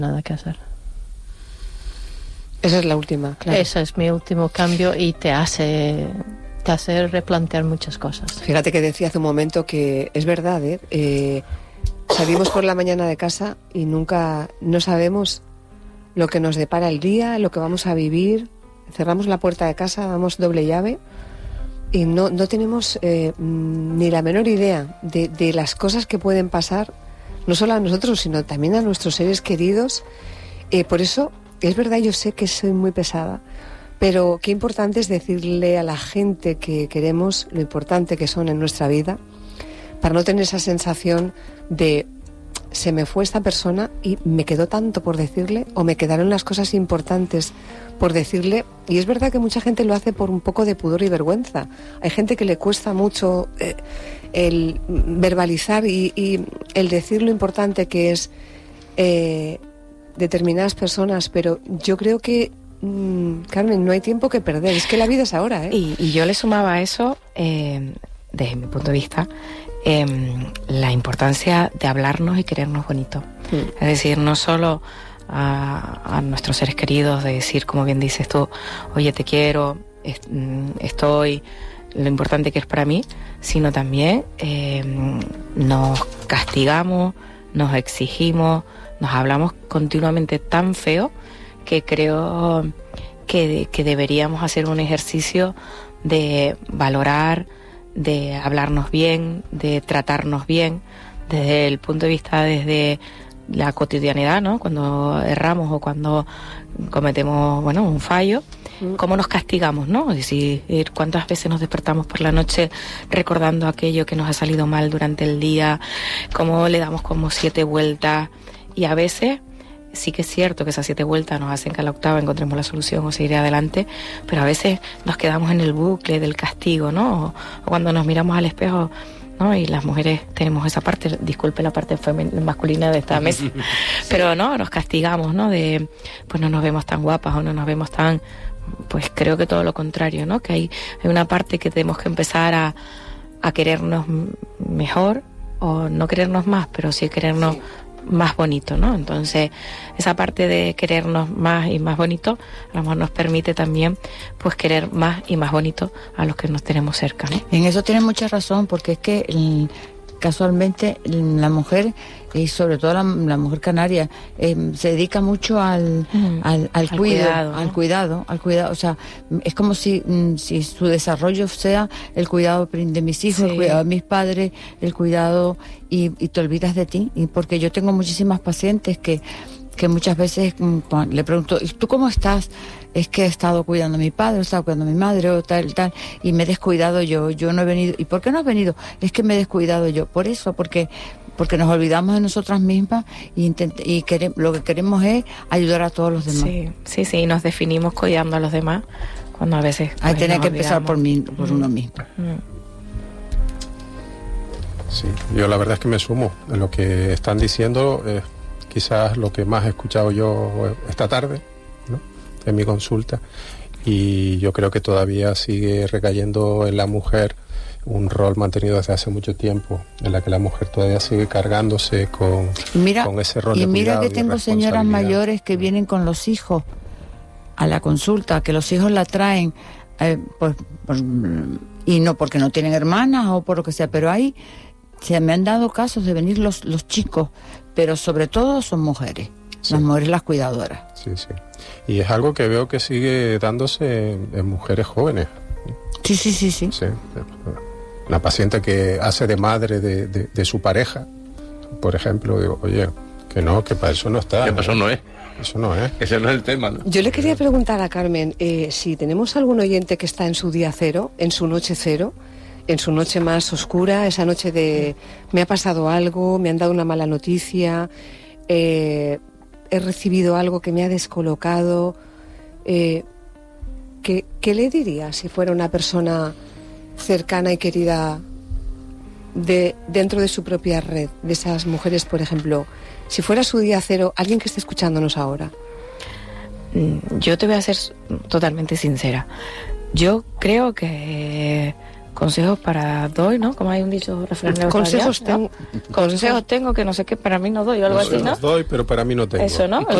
nada que hacer. Esa es la última, claro. Ese es mi último cambio y te hace replantear muchas cosas. Fíjate que decía hace un momento que es verdad, salimos por la mañana de casa y nunca no sabemos lo que nos depara el día, lo que vamos a vivir. Cerramos la puerta de casa, damos doble llave y no tenemos ni la menor idea de las cosas que pueden pasar, no solo a nosotros, sino también a nuestros seres queridos. Por eso, es verdad, yo sé que soy muy pesada, pero qué importante es decirle a la gente que queremos lo importante que son en nuestra vida, para no tener esa sensación de se me fue esta persona y me quedó tanto por decirle, o me quedaron las cosas importantes por decirle. Y es verdad que mucha gente lo hace por un poco de pudor y vergüenza. Hay gente que le cuesta mucho el verbalizar y el decir lo importante que es determinadas personas, pero yo creo que Carmen, no hay tiempo que perder, es que la vida es ahora, ¿eh? Y yo le sumaba a eso, desde mi punto de vista, la importancia de hablarnos y querernos bonito. Es decir, no solo a nuestros seres queridos, de decir, como bien dices tú, oye, te quiero, estoy, lo importante que es para mí, sino también nos castigamos, nos exigimos, nos hablamos continuamente tan feo que creo que deberíamos hacer un ejercicio de valorar, de hablarnos bien, de tratarnos bien, desde el punto de vista, desde la cotidianidad, ¿no? Cuando erramos o cuando cometemos, un fallo, cómo nos castigamos, ¿no? Es decir, cuántas veces nos despertamos por la noche recordando aquello que nos ha salido mal durante el día, cómo le damos como 7 vueltas, y a veces sí que es cierto que esas 7 vueltas nos hacen que a la octava encontremos la solución o seguir adelante, pero a veces nos quedamos en el bucle del castigo, ¿no? O cuando nos miramos al espejo, ¿no? Y las mujeres tenemos esa parte, disculpe la parte masculina de esta mesa, sí. Pero no, nos castigamos, ¿no? De, pues no nos vemos tan guapas o no nos vemos tan, pues creo que todo lo contrario, ¿no? Que hay una parte que tenemos que empezar a querernos mejor, o no querernos más, pero sí querernos más bonito, ¿no? Entonces, esa parte de querernos más y más bonito, a lo mejor nos permite también, pues, querer más y más bonito a los que nos tenemos cerca, ¿no? En eso tienes mucha razón, porque es que casualmente la mujer, y sobre todo la mujer canaria, se dedica mucho al cuidado, o sea, es como si su desarrollo sea el cuidado de mis hijos, sí, el cuidado de mis padres, el cuidado, y te olvidas de ti. Y porque yo tengo muchísimas pacientes que muchas veces le pregunto, ¿y tú cómo estás? Es que he estado cuidando a mi padre, he estado cuidando a mi madre, o tal, y me he descuidado yo no he venido. ¿Y por qué no has venido? Es que me he descuidado yo. Por eso, porque nos olvidamos de nosotras mismas y lo que queremos es ayudar a todos los demás. Sí, nos definimos cuidando a los demás, cuando a veces... Hay que empezar por uno mismo. Sí, yo la verdad es que me sumo en lo que están diciendo. Quizás lo que más he escuchado yo esta tarde, ¿no?, en mi consulta, y yo creo que todavía sigue recayendo en la mujer un rol mantenido desde hace mucho tiempo, en la que la mujer todavía sigue cargándose con ese rol de cuidado. Y mira que tengo señoras mayores que vienen con los hijos a la consulta, que los hijos la traen, y no porque no tienen hermanas o por lo que sea, pero ahí se me han dado casos de venir los chicos, pero sobre todo son mujeres, sí. Las mujeres las cuidadoras. Sí. Y es algo que veo que sigue dándose en mujeres jóvenes. Sí. Una paciente que hace de madre de su pareja, por ejemplo, digo, oye, que para eso no está. Que para eso no es. Eso no es. Ese no es el tema, ¿no? Yo le quería preguntar a Carmen, si tenemos algún oyente que está en su día cero, en su noche cero, en su noche más oscura, esa noche de me ha pasado algo, me han dado una mala noticia, he recibido algo que me ha descolocado, ¿qué le diría si fuera una persona cercana y querida dentro de su propia red, de esas mujeres, por ejemplo, si fuera su día cero, alguien que esté escuchándonos ahora? Yo te voy a ser totalmente sincera. Yo creo que consejos para doy, ¿no? Como hay un dicho refranero. Consejos ¿no? Consejos tengo que no sé qué, para mí no doy o algo así, ¿no? Los doy, pero para mí no tengo. Eso, ¿no?